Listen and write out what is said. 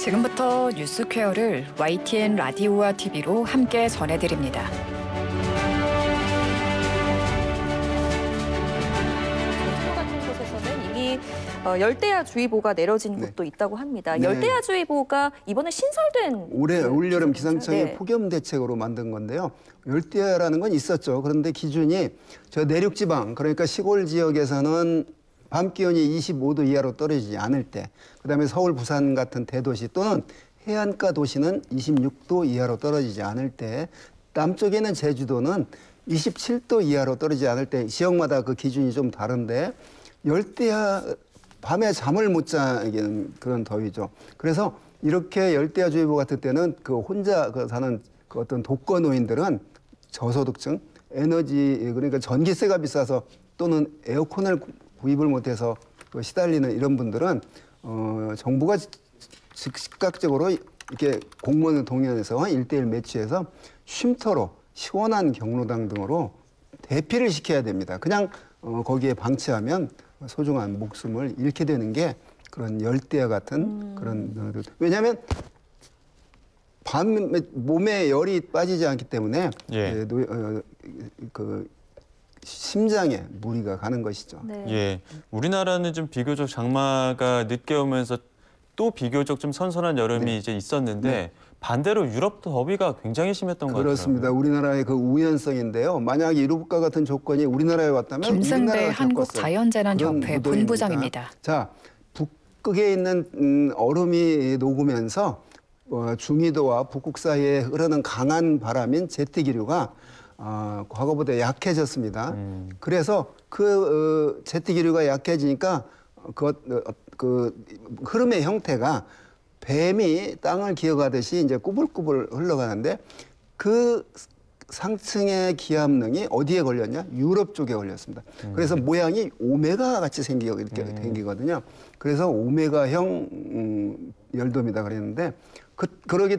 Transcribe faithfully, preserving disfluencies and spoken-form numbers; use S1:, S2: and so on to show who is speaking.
S1: 지금부터 뉴스 퀘어를 와이티엔 라디오와 티비로 함께 전해드립니다.
S2: 서울 같은 곳에서는 이미 열대야주의보가 내려진
S3: 네.
S2: 곳도 있다고 합니다.
S3: 네.
S2: 열대야주의보가 이번에 신설된
S3: 올해
S2: 그
S3: 올여름
S2: 기준이죠.
S3: 기상청이
S2: 네.
S3: 폭염 대책으로 만든 건데요. 열대야라는 건 있었죠. 그런데 기준이 저 내륙 지방, 그러니까 시골 지역에서는 밤 기온이 이십오 도 이하로 떨어지지 않을 때, 그다음에 서울, 부산 같은 대도시 또는 해안가 도시는 이십육 도 이하로 떨어지지 않을 때, 남쪽에는 제주도는 이십칠 도 이하로 떨어지지 않을 때, 지역마다 그 기준이 좀 다른데 열대야 밤에 잠을 못 자는 그런 더위죠. 그래서 이렇게 열대야주의보 같은 때는 그 혼자 그 사는 그 어떤 독거노인들은 저소득층, 에너지 그러니까 전기세가 비싸서 또는 에어컨을 구입을 못해서 그 시달리는 이런 분들은 어 정부가 즉각적으로 이렇게 공무원을 동원해서 일대일 매치해서 쉼터로 시원한 경로당 등으로 대피를 시켜야 됩니다. 그냥 어 거기에 방치하면 소중한 목숨을 잃게 되는 게 그런 열대야 같은 음. 그런 왜냐하면 밤 몸에 열이 빠지지 않기 때문에
S4: 예.
S3: 노, 어, 그 심장에 무리가 가는 것이죠.
S2: 네.
S4: 예, 우리나라는 좀 비교적 장마가 늦게 오면서 또 비교적 좀 선선한 여름이
S3: 네.
S4: 이제 있었는데
S3: 네.
S4: 반대로 유럽도 더위가 굉장히 심했던 것
S3: 그렇습니다.
S4: 같아요.
S3: 우리나라의 그 우연성인데요. 만약 이루과 같은 조건이 우리나라에 왔다면
S1: 김승배
S3: 우리나라가
S1: 한국자연재난협회 본부장입니다.
S3: 자, 북극에 있는 음, 얼음이 녹으면서 어, 중위도와 북극 사이에 흐르는 강한 바람인 제트기류가 어, 과거보다 약해졌습니다. 음. 그래서 그 어, 제트기류가 약해지니까 그, 어, 그 흐름의 형태가 뱀이 땅을 기어가듯이 이제 꾸불꾸불 흘러가는데 그 상층의 기압능이 어디에 걸렸냐? 유럽 쪽에 걸렸습니다. 음. 그래서 모양이 오메가 같이 생기고 이렇게 음. 생기거든요. 그래서 오메가형 음, 열돔이다 그랬는데 그, 그러기